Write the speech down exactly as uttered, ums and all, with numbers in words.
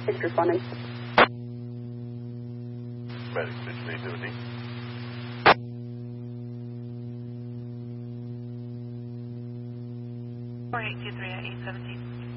Thanks for responding. Medic six eight seventeen. four eight two three at eight seventeen.